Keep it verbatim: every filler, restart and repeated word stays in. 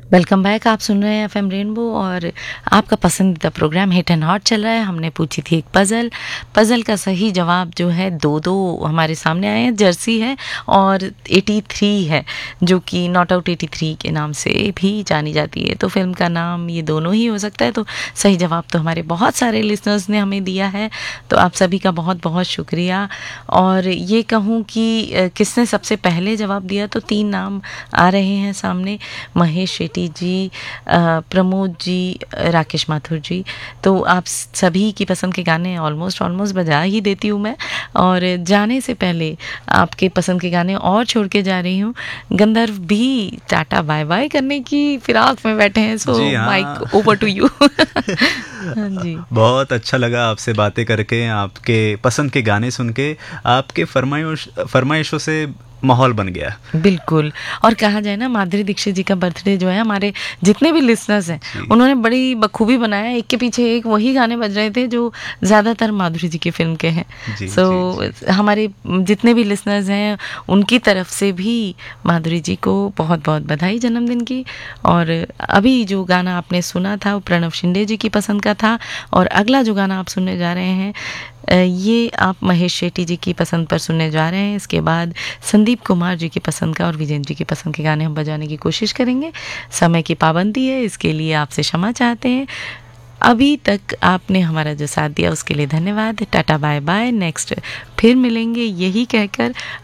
Welcome back. आप सुन रहे हैं एफएम रेनबो और आपका पसंदीदा प्रोग्राम हिट एंड हॉट चल रहा है। हमने पूछी थी एक पज़ल पज़ल का सही जवाब जो है दो दो हमारे सामने आए हैं। जर्सी है और तिरासी है, जो कि नॉट आउट तिरासी के नाम से भी जानी जाती है। तो फिल्म का नाम ये दोनों ही हो सकता है। तो सही जवाब तो हमारे बहुत सारे लिसनर्स ने हमें दिया है, तो आप सभी का बहुत बहुत शुक्रिया। और ये कहूँ कि किसने सबसे पहले जवाब दिया, तो तीन नाम आ रहे हैं सामने, महेश शेट्टी जी, प्रमोद जी, राकेश माथुर जी। तो आप सभी की पसंद के गाने ऑलमोस्ट ऑलमोस्ट बजा ही देती हूँ मैं। और जाने से पहले आपके पसंद के गाने और छोड़ के जा रही हूँ। गंधर्व भी टाटा बाय बाय करने की फिराक में बैठे हैं, सो माइक ओवर टू यू। हाँ जी, बहुत अच्छा लगा आपसे बातें करके, आपके पसंद के गाने सुन के, आपके फरमाइश फरमाइशों से माहौल बन गया। बिल्कुल। और कहा जाए ना, माधुरी दीक्षित जी का बर्थडे जो है, हमारे जितने भी लिसनर्स हैं उन्होंने बड़ी बखूबी बनाया। एक के पीछे एक वही गाने बज रहे थे जो ज़्यादातर माधुरी जी की फिल्म के हैं। सो so, हमारे जितने भी लिसनर्स हैं उनकी तरफ से भी माधुरी जी को बहुत बहुत बधाई जन्मदिन की। और अभी जो गाना आपने सुना था वो प्रणव शिंदे जी की पसंद का था। और अगला जो गाना आप सुनने जा रहे हैं ये आप महेश शेट्टी जी की पसंद पर सुनने जा रहे हैं। इसके बाद संदीप कुमार जी की पसंद का और विजेंद्र जी की पसंद के गाने हम बजाने की कोशिश करेंगे। समय की पाबंदी है, इसके लिए आपसे क्षमा चाहते हैं। अभी तक आपने हमारा जो साथ दिया उसके लिए धन्यवाद। Tata bye bye. नेक्स्ट फिर मिलेंगे यही कहकर